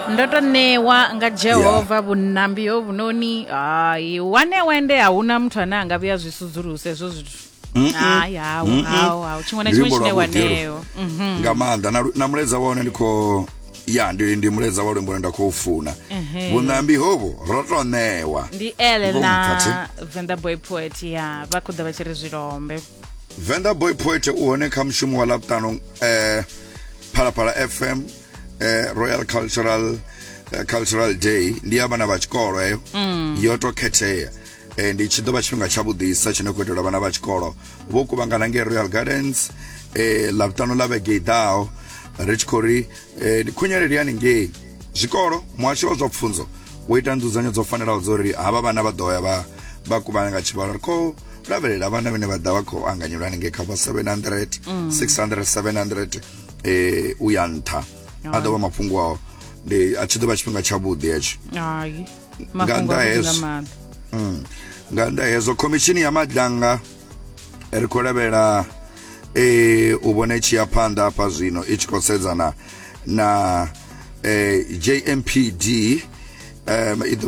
Ndoto newa nga Jehova bunambi obunoni wanewa ende hauna mtu anangavya zvisuzuruse ezvo zvithu hawu chimwe nachimwe chine waneyo ngamanda namuleza waone ndiko ndi muleza wa lwembo nda kuufuna bunambi hobo rotonewa ndi Elena Venda Boy Poet ya vakuda vachiri zvirombe Venda Boy Poet uoneka mshumu wa laptano Pala FM Royal Cultural Day ndi abana bachikolo yoto keteya ndi chidoba chipinga chabudisa chine kwetera abana bachikolo bokubangana nge Royal Gardens laptano labe geidao richkori kunyereriani nge zikolo mwachiro zopfunzo wetanduzanyo zofanira uzori aba bana badoya bakubanga chibalo ko raverera abana bene badawa ko anganyurani nge kava 700 600 700 uyanta ado mapungwa de achidoba chipinga chabude echo nganda hezo komishini ya madanga erikolebera ubone chiyapanda apa zvino ichikosedzana na JMPD